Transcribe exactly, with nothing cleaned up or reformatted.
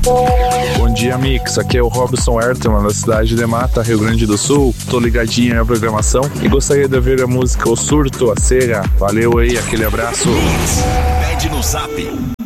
Bom dia, Mix. Aqui é o Robson Ertelman, da cidade de Mata, Rio Grande do Sul. Tô ligadinho na programação e gostaria de ouvir a música O Surto, a Cega. Valeu aí, aquele abraço. Pede no Zap